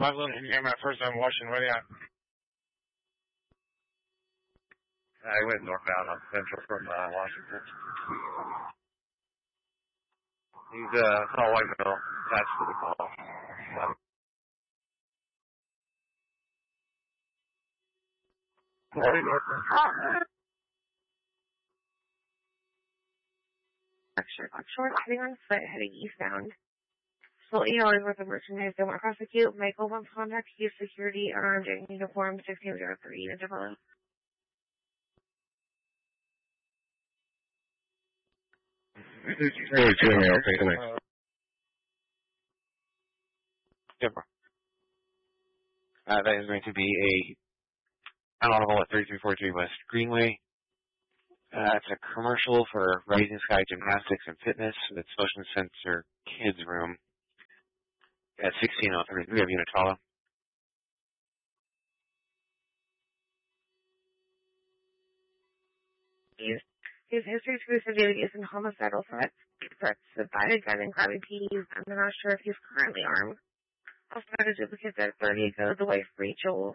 Loveland, Indiana, first time watching. Where they at? I went northbound on Central from Washington. He's saw white male attached to the call. Short, heading on foot, heading eastbound. Still $8 worth of merchandise. They won't prosecute. Michael wants to contact youth security, armed in uniform, 1603 to develop. Really doing it, okay, tonight. That is going to be an audible at 3343 West Greenway. It's a commercial for Rising Sky Gymnastics and Fitness. It's Motion Sensor Kids Room at 1603. We have unit follow. His history to severity is in homicidal threats of buying a gun and grabbing PDs. I'm not sure if he's currently armed. Also had a duplicate that 30 ago, the wife Rachel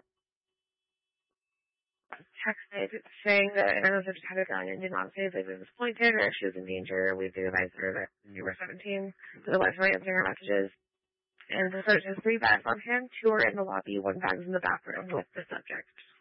texted saying that Anna just had a gun and did not say if it was pointed or if she was in danger. We've advised her that you were 17. The wife was answering her messages. And the search has 3 bags on him. 2 are in the lobby, 1 bag is in the bathroom with the subject.